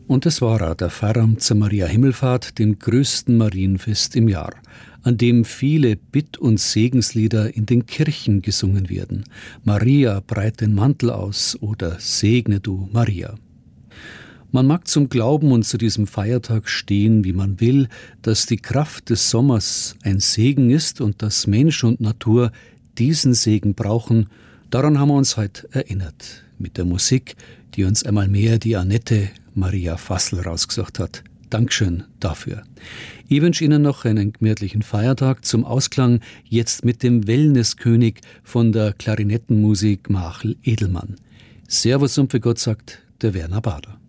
Und es war er, der Feierabend zur Maria Himmelfahrt, dem größten Marienfest im Jahr, an dem viele Bitt- und Segenslieder in den Kirchen gesungen werden. Maria, breit den Mantel aus oder Segne du, Maria. Man mag zum Glauben und zu diesem Feiertag stehen, wie man will, dass die Kraft des Sommers ein Segen ist und dass Mensch und Natur diesen Segen brauchen. Daran haben wir uns heute erinnert, mit der Musik, die uns einmal mehr die Annette Maria Fassel rausgesucht hat. Dankeschön dafür. Ich wünsche Ihnen noch einen gemütlichen Feiertag zum Ausklang, jetzt mit dem Wellnesskönig von der Klarinettenmusik Machel Edelmann. Servus und für Gott sagt der Werner Bader.